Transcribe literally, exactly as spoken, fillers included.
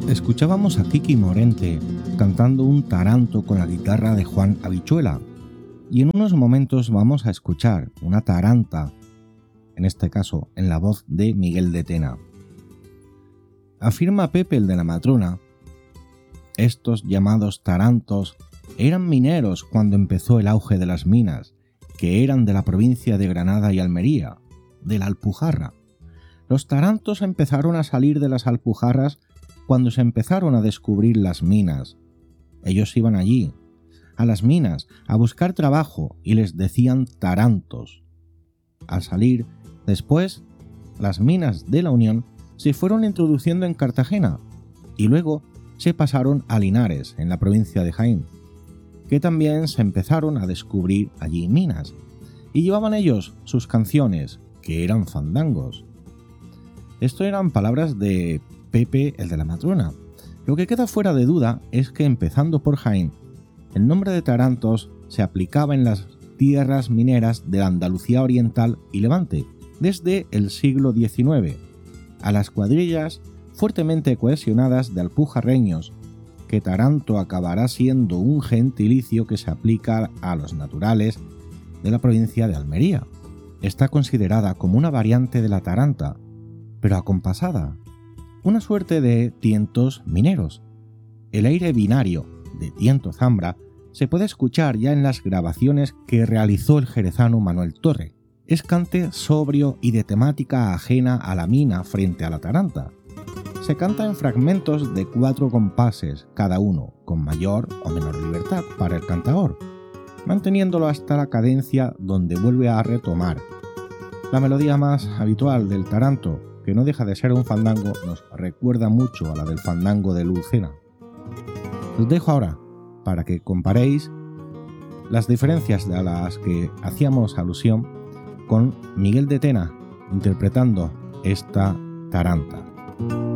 Escuchábamos a Kiki Morente cantando un taranto con la guitarra de Juan Habichuela, y en unos momentos vamos a escuchar una taranta, en este caso en la voz de Miguel de Tena. Afirma Pepe el de la Matrona, estos llamados tarantos eran mineros cuando empezó el auge de las minas, que eran de la provincia de Granada y Almería, de la Alpujarra. Los tarantos empezaron a salir de las Alpujarras cuando se empezaron a descubrir las minas. Ellos iban allí, a las minas, a buscar trabajo y les decían tarantos. Al salir, después, las minas de la Unión se fueron introduciendo en Cartagena y luego se pasaron a Linares, en la provincia de Jaén, que también se empezaron a descubrir allí minas, y llevaban ellos sus canciones, que eran fandangos. Esto eran palabras de Pepe el de la Matrona. Lo que queda fuera de duda es que empezando por Jaén, el nombre de tarantos se aplicaba en las tierras mineras de la Andalucía Oriental y Levante desde el siglo diecinueve, a las cuadrillas fuertemente cohesionadas de alpujarreños, que taranto acabará siendo un gentilicio que se aplica a los naturales de la provincia de Almería. Está considerada como una variante de la taranta, pero acompasada, una suerte de tientos mineros. El aire binario de tiento zambra se puede escuchar ya en las grabaciones que realizó el jerezano Manuel Torre. Es cante sobrio y de temática ajena a la mina frente a la taranta. Se canta en fragmentos de cuatro compases, cada uno con mayor o menor libertad para el cantador, manteniéndolo hasta la cadencia donde vuelve a retomar. La melodía más habitual del taranto, que no deja de ser un fandango, nos recuerda mucho a la del fandango de Lucena. Os dejo ahora para que comparéis las diferencias a las que hacíamos alusión con Miguel de Tena interpretando esta taranta.